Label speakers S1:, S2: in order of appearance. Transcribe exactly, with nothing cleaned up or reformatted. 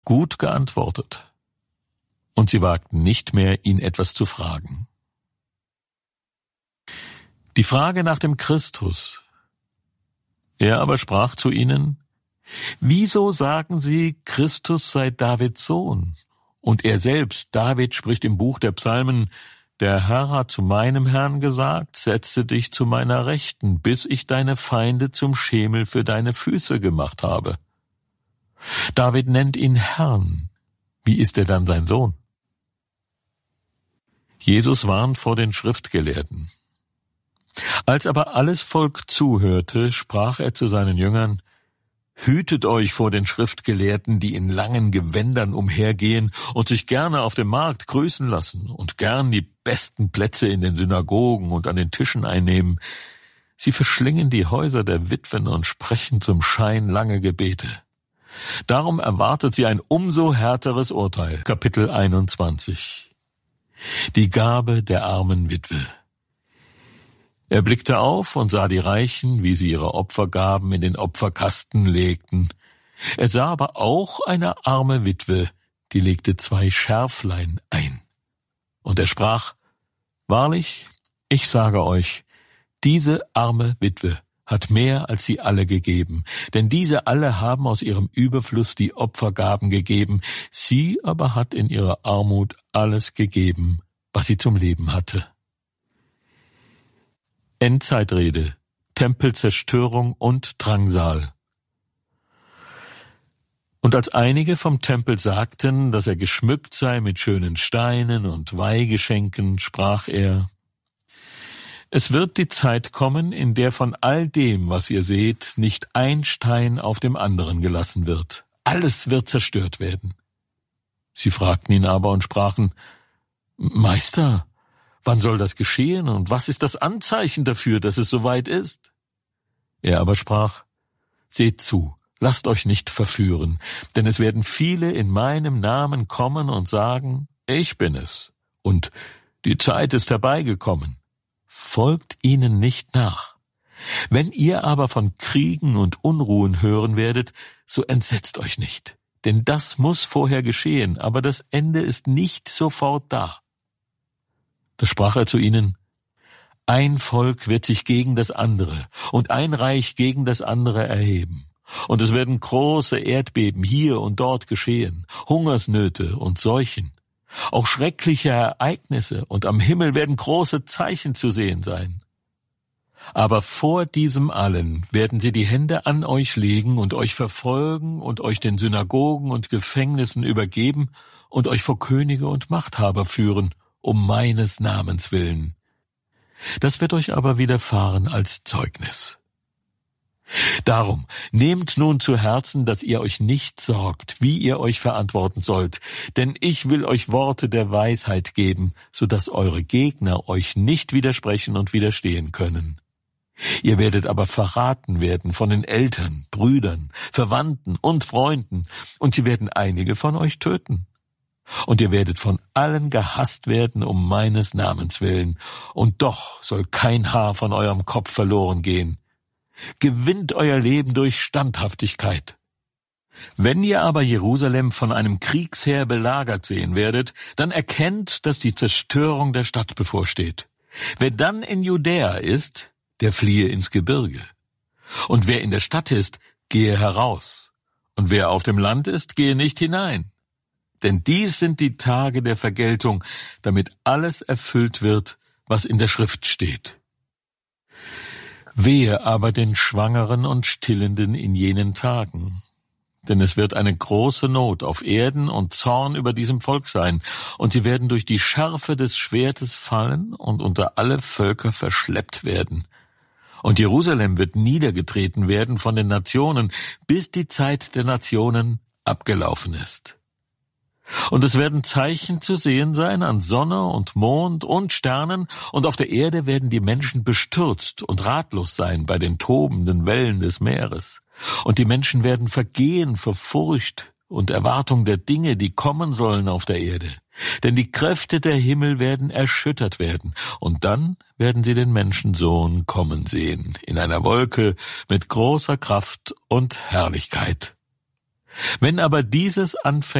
S1: gut geantwortet. Und sie wagten nicht mehr, ihn etwas zu fragen. Die Frage nach dem Christus. Er aber sprach zu ihnen: Wieso sagen sie, Christus sei Davids Sohn? Und er selbst, David, spricht im Buch der Psalmen: Der Herr hat zu meinem Herrn gesagt, setze dich zu meiner Rechten, bis ich deine Feinde zum Schemel für deine Füße gemacht habe. David nennt ihn Herrn. Wie ist er dann sein Sohn? Jesus warnt vor den Schriftgelehrten. Als aber alles Volk zuhörte, sprach er zu seinen Jüngern: Hütet euch vor den Schriftgelehrten, die in langen Gewändern umhergehen und sich gerne auf dem Markt grüßen lassen und gern die besten Plätze in den Synagogen und an den Tischen einnehmen. Sie verschlingen die Häuser der Witwen und sprechen zum Schein lange Gebete. Darum erwartet sie ein umso härteres Urteil. Kapitel einundzwanzig. Die Gabe der armen Witwe. Er blickte auf und sah die Reichen, wie sie ihre Opfergaben in den Opferkasten legten. Er sah aber auch eine arme Witwe, die legte zwei Scherflein ein. Und er sprach: Wahrlich, ich sage euch, diese arme Witwe hat mehr als sie alle gegeben, denn diese alle haben aus ihrem Überfluss die Opfergaben gegeben, sie aber hat in ihrer Armut alles gegeben, was sie zum Leben hatte. Endzeitrede, Tempelzerstörung und Drangsal. Und als einige vom Tempel sagten, dass er geschmückt sei mit schönen Steinen und Weihgeschenken, sprach er: Es wird die Zeit kommen, in der von all dem, was ihr seht, nicht ein Stein auf dem anderen gelassen wird. Alles wird zerstört werden. Sie fragten ihn aber und sprachen: Meister, wann soll das geschehen und was ist das Anzeichen dafür, dass es soweit ist? Er aber sprach: Seht zu, lasst euch nicht verführen, denn es werden viele in meinem Namen kommen und sagen: Ich bin es, und die Zeit ist herbeigekommen. Folgt ihnen nicht nach. Wenn ihr aber von Kriegen und Unruhen hören werdet, so entsetzt euch nicht, denn das muss vorher geschehen, aber das Ende ist nicht sofort da. Da sprach er zu ihnen: Ein Volk wird sich gegen das andere und ein Reich gegen das andere erheben. Und es werden große Erdbeben hier und dort geschehen, Hungersnöte und Seuchen, auch schreckliche Ereignisse, und am Himmel werden große Zeichen zu sehen sein. Aber vor diesem allen werden sie die Hände an euch legen und euch verfolgen und euch den Synagogen und Gefängnissen übergeben und euch vor Könige und Machthaber führen, um meines Namens willen. Das wird euch aber widerfahren als Zeugnis. Darum nehmt nun zu Herzen, dass ihr euch nicht sorgt, wie ihr euch verantworten sollt, denn ich will euch Worte der Weisheit geben, so dass eure Gegner euch nicht widersprechen und widerstehen können. Ihr werdet aber verraten werden von den Eltern, Brüdern, Verwandten und Freunden, und sie werden einige von euch töten. Und ihr werdet von allen gehasst werden um meines Namens willen, und doch soll kein Haar von eurem Kopf verloren gehen. Gewinnt euer Leben durch Standhaftigkeit. Wenn ihr aber Jerusalem von einem Kriegsheer belagert sehen werdet, dann erkennt, dass die Zerstörung der Stadt bevorsteht. Wer dann in Judäa ist, der fliehe ins Gebirge. Und wer in der Stadt ist, gehe heraus. Und wer auf dem Land ist, gehe nicht hinein. Denn dies sind die Tage der Vergeltung, damit alles erfüllt wird, was in der Schrift steht. Wehe aber den Schwangeren und Stillenden in jenen Tagen. Denn es wird eine große Not auf Erden und Zorn über diesem Volk sein, und sie werden durch die Schärfe des Schwertes fallen und unter alle Völker verschleppt werden. Und Jerusalem wird niedergetreten werden von den Nationen, bis die Zeit der Nationen abgelaufen ist. Und es werden Zeichen zu sehen sein an Sonne und Mond und Sternen, und auf der Erde werden die Menschen bestürzt und ratlos sein bei den tobenden Wellen des Meeres. Und die Menschen werden vergehen vor Furcht und Erwartung der Dinge, die kommen sollen auf der Erde. Denn die Kräfte der Himmel werden erschüttert werden, und dann werden sie den Menschensohn kommen sehen, in einer Wolke mit großer Kraft und Herrlichkeit. Wenn aber dieses anfängt